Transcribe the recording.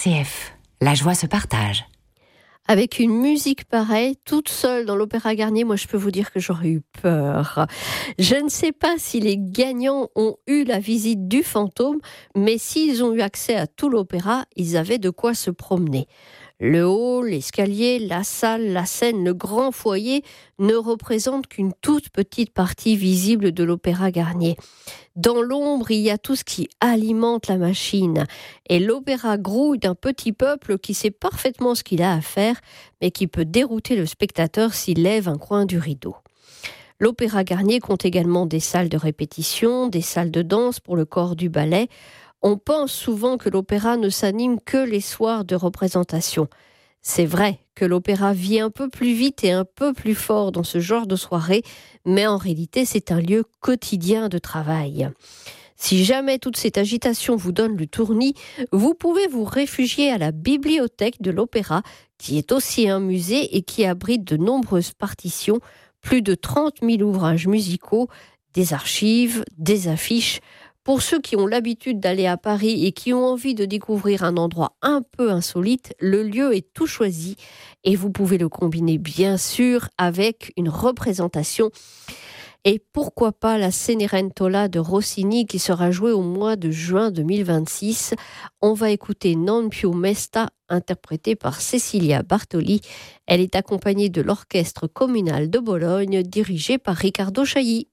RCF, la joie se partage. Avec une musique pareille, toute seule dans l'Opéra Garnier, moi je peux vous dire que j'aurais eu peur. Je ne sais pas si les gagnants ont eu la visite du fantôme, mais s'ils ont eu accès à tout l'opéra, ils avaient de quoi se promener. Le hall, l'escalier, la salle, la scène, le grand foyer ne représentent qu'une toute petite partie visible de l'Opéra Garnier. Dans l'ombre, il y a tout ce qui alimente la machine. Et l'opéra grouille d'un petit peuple qui sait parfaitement ce qu'il a à faire, mais qui peut dérouter le spectateur s'il lève un coin du rideau. L'Opéra Garnier compte également des salles de répétition, des salles de danse pour le corps du ballet. On pense souvent que l'opéra ne s'anime que les soirs de représentation. C'est vrai que l'opéra vit un peu plus vite et un peu plus fort dans ce genre de soirée, mais en réalité, c'est un lieu quotidien de travail. Si jamais toute cette agitation vous donne le tournis, vous pouvez vous réfugier à la bibliothèque de l'opéra, qui est aussi un musée et qui abrite de nombreuses partitions, plus de 30 000 ouvrages musicaux, des archives, des affiches. Pour ceux qui ont l'habitude d'aller à Paris et qui ont envie de découvrir un endroit un peu insolite, le lieu est tout choisi et vous pouvez le combiner bien sûr avec une représentation. Et pourquoi pas la Cenerentola de Rossini qui sera jouée au mois de juin 2026. On va écouter Non più mesta, interprétée par Cecilia Bartoli. Elle est accompagnée de l'Orchestre communal de Bologne, dirigé par Riccardo Chailly.